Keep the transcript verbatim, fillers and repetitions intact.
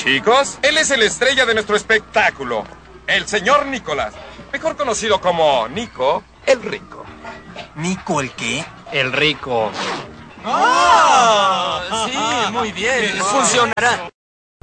Chicos, él es el estrella de nuestro espectáculo. El señor Nicolás. Mejor conocido como Nico el Rico. ¿Nico el qué? El Rico. ¡Ah! Sí, muy bien. Funcionará.